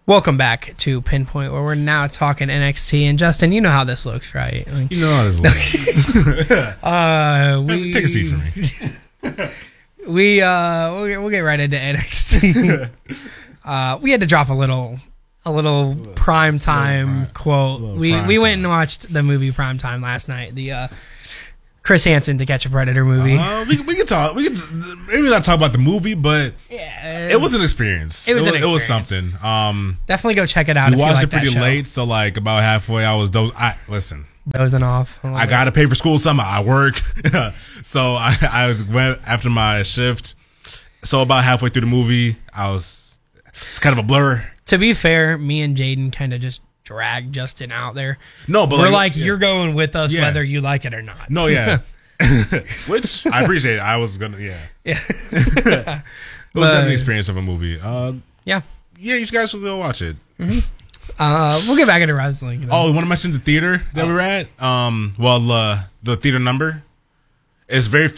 Welcome back to Pinpoint, where we're now talking NXT. And Justin, you know how this looks, right? Like, You know how this looks. Take a seat for me. We'll get right into NXT. We had to drop a little prime time quote. We went and watched the movie Prime Time last night. The Chris Hansen To Catch a Predator movie. We can talk. We can maybe not talk about the movie, but it was an experience. It was something. Definitely go check it out. We if you watched like it pretty that show. late, so like about halfway, I was Dozing off. I got to pay for school somehow. I work, so I went after my shift. So about halfway through the movie, it's kind of a blur. To be fair, me and Jaden kind of just dragged Justin out there. No, but we're you're going with us whether you like it or not. No, yeah. Which I appreciate. I was gonna, yeah. It was an experience of a movie. Yeah, you guys should go watch it. Mm-hmm. We'll get back into wrestling. Oh, you want to mention the theater that we were at? The theater number is very